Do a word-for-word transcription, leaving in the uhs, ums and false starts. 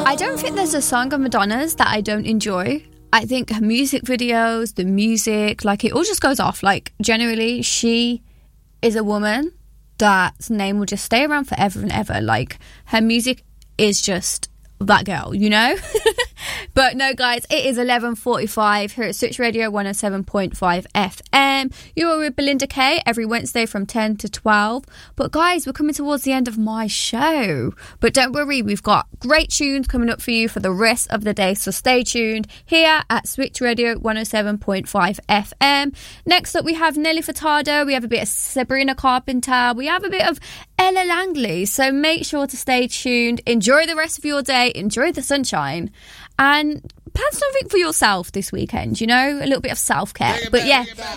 I don't think there's a song of Madonna's that I don't enjoy. I think her music videos, the music, like it all just goes off. Like generally, she is a woman that's name will just stay around forever and ever. Like her music is just that girl, you know. But no, guys, it is eleven forty-five here at Switch Radio one oh seven point five F M. You're with Belinda Kay every Wednesday from ten to twelve. But guys, we're coming towards the end of my show. But don't worry, we've got great tunes coming up for you for the rest of the day. So stay tuned here at Switch Radio one oh seven point five F M. Next up, we have Nelly Furtado. We have a bit of Sabrina Carpenter. We have a bit of Ella Langley. So make sure to stay tuned. Enjoy the rest of your day. Enjoy the sunshine. And plan something for yourself this weekend, you know, a little bit of self-care. But yeah,